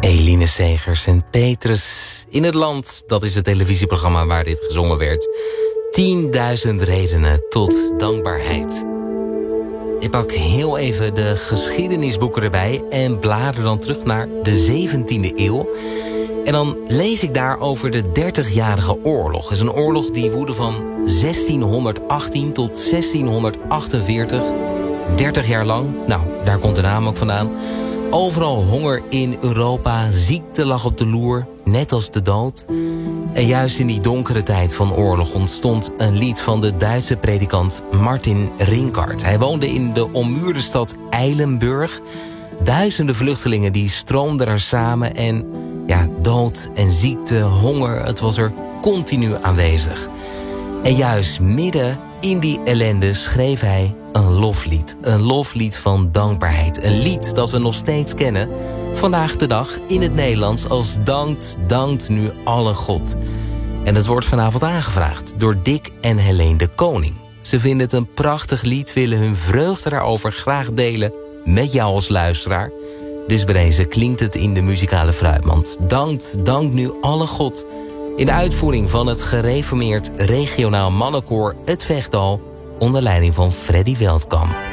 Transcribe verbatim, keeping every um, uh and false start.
Eline Segers en Petrus in het land. Dat is het televisieprogramma waar dit gezongen werd. tienduizend redenen tot dankbaarheid. Ik pak heel even de geschiedenisboeken erbij en blader dan terug naar de zeventiende eeuw. En dan lees ik daar over de dertigjarige oorlog. Het is een oorlog die woedde van zestienhonderdachttien tot zestienhonderdachtenveertig. dertig jaar lang, nou, daar komt de naam ook vandaan. Overal honger in Europa, ziekte lag op de loer, net als de dood. En juist in die donkere tijd van oorlog ontstond een lied van de Duitse predikant Martin Ringart. Hij woonde in de ommuurde stad Eilenburg. Duizenden vluchtelingen die stroomden er samen en ja, dood en ziekte, honger, het was er continu aanwezig. En juist midden in die ellende schreef hij een loflied. Een loflied van dankbaarheid. Een lied dat we nog steeds kennen. Vandaag de dag in het Nederlands als Dankt, dankt nu alle God. En het wordt vanavond aangevraagd door Dick en Helene de Koning. Ze vinden het een prachtig lied, willen hun vreugde daarover graag delen met jou als luisteraar. Dus bij deze klinkt het in de muzikale fruitmand. Dankt, dankt nu alle God. In de uitvoering van het gereformeerd regionaal mannenkoor Het Vechtdal onder leiding van Freddy Veldkamp.